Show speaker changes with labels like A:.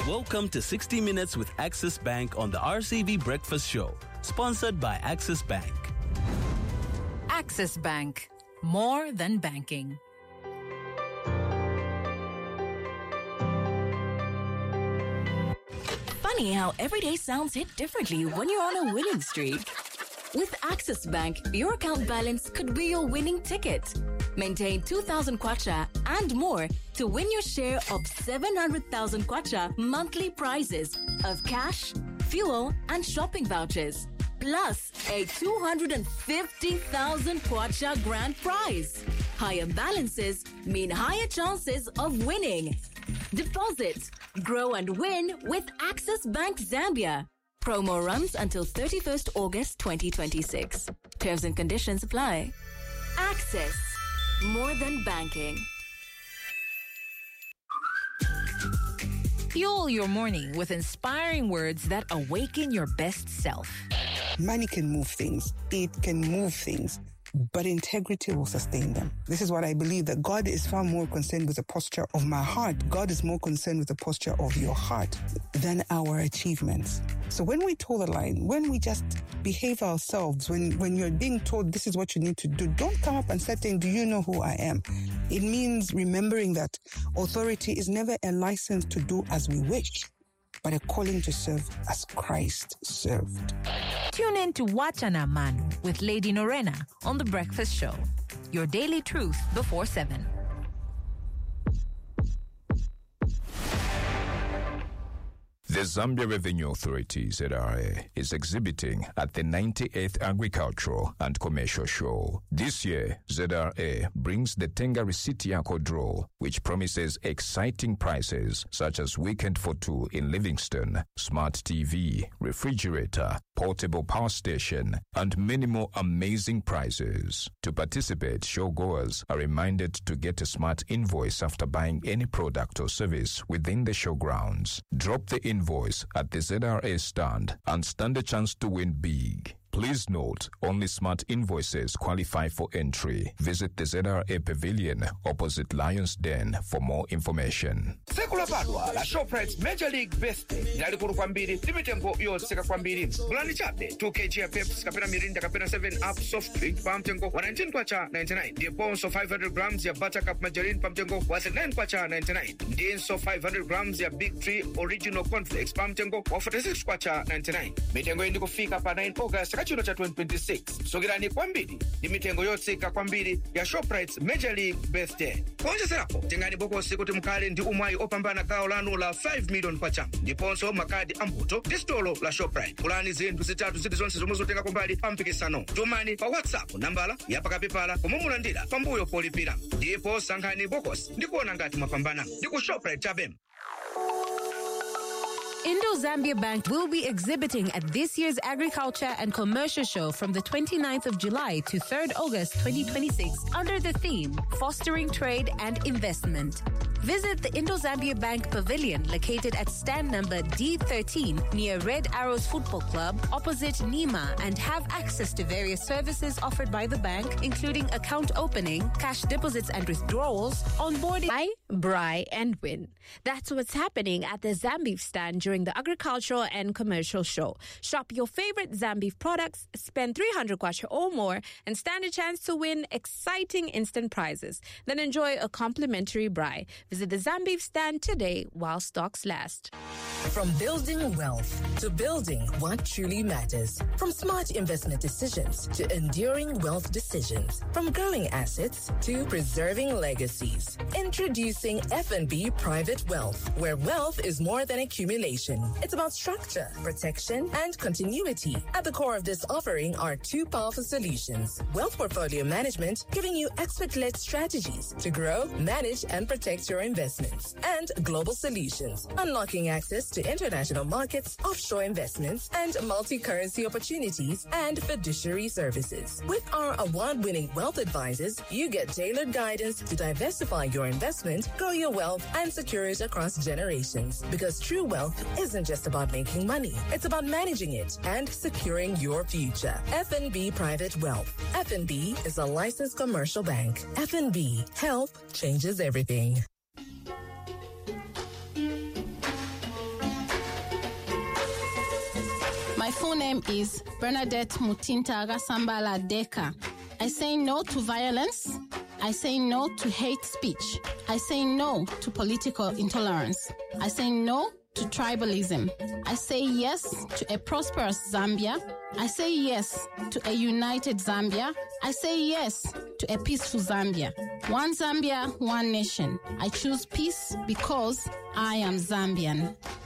A: Welcome to 60 Minutes with Access Bank on the RCV Breakfast Show, sponsored by Access Bank.
B: Access Bank, more than banking.
C: Funny how every day sounds hit differently when you're on a winning streak. With Access Bank, your account balance could be your winning ticket. Maintain 2,000 kwacha and more to win your share of 700,000 kwacha monthly prizes of cash, fuel, and shopping vouchers. Plus a 250,000 kwacha grand prize. Higher balances mean higher chances of winning. Deposit, grow and win with Access Bank Zambia. Promo runs until 31st August 2026. Terms and conditions apply. Access, more than banking.
B: Fuel your morning with inspiring words that awaken your best self.
D: Money can move things. It can move things, but integrity will sustain them. This is what I believe, that God is far more concerned with the posture of my heart. God is more concerned with the posture of your heart than our achievements. So when we toe the line, when we just behave ourselves, when you're being told this is what you need to do, don't come up and say, do you know who I am? It means remembering that authority is never a license to do as we wish, but a calling to serve as Christ served.
B: Tune in to Wachana Manu with Lady Norena on The Breakfast Show. Your daily truth before 7.
E: The Zambia Revenue Authority, ZRA, is exhibiting at the 98th Agricultural and Commercial Show. This year, ZRA brings the Tenga Risitiako draw, which promises exciting prizes such as weekend for two in Livingston, smart TV, refrigerator, portable power station, and many more amazing prizes. To participate, showgoers are reminded to get a smart invoice after buying any product or service within the showgrounds. Drop the invoice at the ZRA stand and stand a chance to win big. Please note, only smart invoices qualify for entry. Visit the ZRA Pavilion opposite Lion's Den for more information.
F: Sekula Badwa, la Shoprite's Major League Birthday. Ndali kuru kwambiri, timitengo yotsika kwambiri. Bulani chape, 2 kg ya Pepsi, kapena mirinda, kapena 7-Up soft drink, pamtengo, 19 kwacha 99. Dieponso 500 grams ya Buttercup Margarine, pamtengo, 9 kwacha 99. Dienso 500 grams ya Big Tree Original Cornflakes, pamtengo, 46 kwacha 99. Mitengo indi kufika pa 9 August, chino cha 2026. Sogirani kwambiri, dimitengo yotsika kwambiri ya Shoprite's Major League Birthday. Konja serapo, tengani bokosi kuti mkale ndi umwayi opambana gawo lanu la 5 million kwacha. Ndiponso makadi ambuto, distolo la Shoprite. Kulani zinthu zitatu ziti zonse zomwe zotenga kumbali pampikisano. Tumani pa WhatsApp nambala ya pakapipala pomumulandira pambuyo polipira. Ndipo sankhani bokosi ndikuona ngati mapambana. Ndiku Shoprite chabem.
B: Indo-Zambia Bank will be exhibiting at this year's Agriculture and Commercial Show from the 29th of July to 3rd August 2026 under the theme Fostering Trade and Investment. Visit the Indo-Zambia Bank Pavilion located at stand number D13 near Red Arrows Football Club opposite Nima and have access to various services offered by the bank, including account opening, cash deposits and withdrawals, onboarding.
G: Buy and win. That's what's happening at the Zambeef stand during the Agricultural and Commercial Show. Shop your favorite Zambeef products, spend 300 kwacha or more, and stand a chance to win exciting instant prizes. Then enjoy a complimentary braai. Visit the Zambeef stand today while stocks last.
H: From building wealth to building what truly matters. From smart investment decisions to enduring wealth decisions. From growing assets to preserving legacies. Introducing F&B Private Wealth, where wealth is more than accumulation. It's about structure, protection, and continuity. At the core of this offering are two powerful solutions. Wealth Portfolio Management, giving you expert-led strategies to grow, manage, and protect your investments. And Global Solutions, unlocking access to international markets, offshore investments, and multi-currency opportunities and fiduciary services. With our award-winning wealth advisors, you get tailored guidance to diversify your investment, grow your wealth, and secure it across generations. Because true wealth isn't just about making money. It's about managing it and securing your future. F&B Private Wealth. F&B is a licensed commercial bank. F&B, health changes everything.
I: My full name is Bernadette Mutinta Rasambala Deka. I say no to violence. I say no to hate speech. I say no to political intolerance. I say no to tribalism. I say yes to a prosperous Zambia. I say yes to a united Zambia. I say yes to a peaceful Zambia. One Zambia, one nation. I choose peace because I am Zambian.